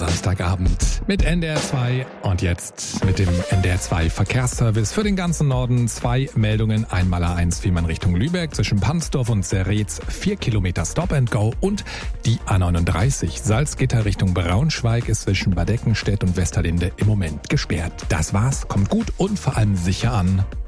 Samstagabend mit NDR 2 und jetzt mit dem NDR 2 Verkehrsservice für den ganzen Norden. 2 Meldungen, einmal A1 Fehmarn Richtung Lübeck zwischen Pansdorf und Serretz, 4 Kilometer Stop and Go, und die A39 Salzgitter Richtung Braunschweig ist zwischen Bad Eckenstedt und Westerlinde im Moment gesperrt. Das war's, kommt gut und vor allem sicher an.